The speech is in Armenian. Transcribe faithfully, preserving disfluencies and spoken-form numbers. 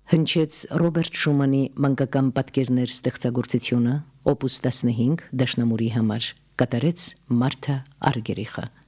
Հնչեց Ռոբերտ Շումանի մանկական պատկերներ ստեղծագործությունը, օպուս տասնհինգ դաշնամուրի համար, կատարեց Մարթա Արգերիխը։